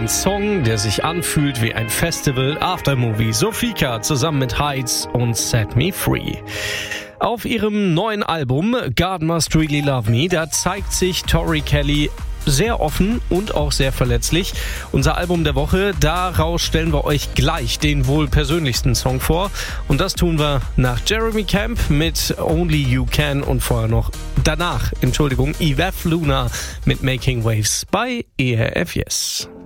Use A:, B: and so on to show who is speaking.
A: den Song, der sich anfühlt wie ein Festival Aftermovie. Sofika zusammen mit Heights und Set Me Free. Auf ihrem neuen Album God Must Really Love Me, da zeigt sich Tori Kelly sehr offen und auch sehr verletzlich. Unser Album der Woche, daraus stellen wir euch gleich den wohl persönlichsten Song vor. Und das tun wir nach Jeremy Camp mit Only You Can und danach, Evath Luna mit Making Waves bei ERF Yes.